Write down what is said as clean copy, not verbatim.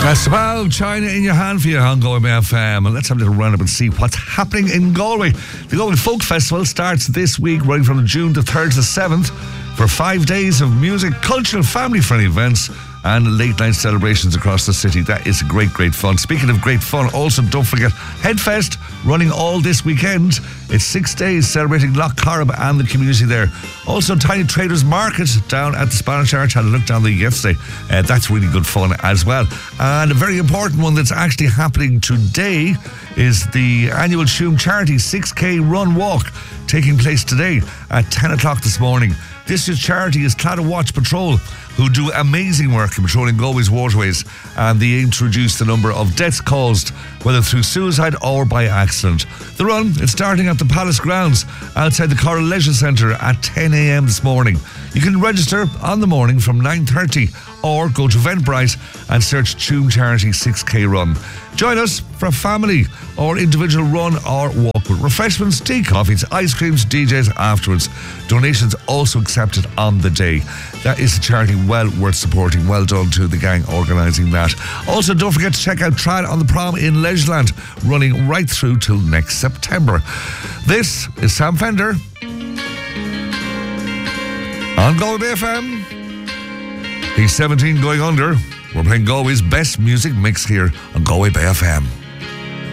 That's about China in your hand for you on Galway FM. And let's have a little roundup and see what's happening in Galway. The Galway Folk Festival starts this week, running from June the 3rd to 7th for 5 days of music, cultural, family-friendly events and late-night celebrations across the city. That is great fun. Speaking of great fun, also don't forget Headfest running all this weekend. It's 6 days celebrating Lough Corrib and the community there. Also Tiny Traders Market down at the Spanish Arch. Had a look down there yesterday. That's really good fun as well. And a very important one that's actually happening today is the annual Tuam Charity 6K Run Walk taking place today at 10 o'clock this morning. This year's charity is Claddagh Watch Patrol, who do amazing work in patrolling Galway's waterways, and they aim to reduce the number of deaths caused, whether through suicide or by accident. The run is starting at the Palace grounds outside the Coral Leisure Centre at 10 a.m. this morning. You can register on the morning from 9:30 or go to Eventbrite and search Tuam Charity 6K Run. Join us for a family or individual run or walk with refreshments, tea, coffees, ice creams, DJs afterwards. Donations also accepted on the day. That is a charity well worth supporting. Well done to the gang organising that. Also, don't forget to check out Trial on the Prom in Leisureland, running right through till next September. This is Sam Fender on Galway FM. He's 17 going under. We're playing Galway's best music mix here on Galway Bay FM.